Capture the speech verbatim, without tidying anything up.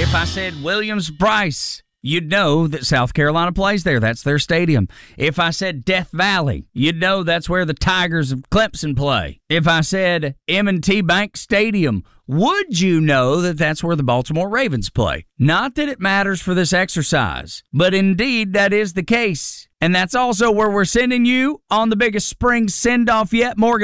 If I said Williams-Brice, you'd know that South Carolina plays there. That's their stadium. If I said Death Valley, you'd know that's where the Tigers of Clemson play. If I said M and T Bank Stadium, would you know that that's where the Baltimore Ravens play? Not that it matters for this exercise, but indeed that is the case. And that's also where we're sending you on the biggest spring send-off yet, Morgan.